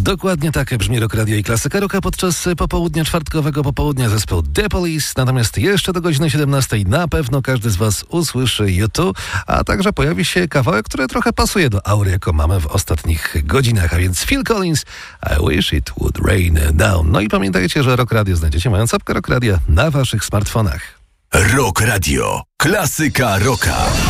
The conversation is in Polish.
Dokładnie tak brzmi Rock Radio i Klasyka Rocka podczas popołudnia, czwartkowego popołudnia zespół The Police. Natomiast jeszcze do godziny 17 na pewno każdy z was usłyszy U2, a także pojawi się kawałek, który trochę pasuje do aury, jaką mamy w ostatnich godzinach, a więc Phil Collins, I Wish It Would Rain Down. No i pamiętajcie, że Rock Radio znajdziecie mając apkę Rock Radio na waszych smartfonach. Rock Radio. Klasyka rocka.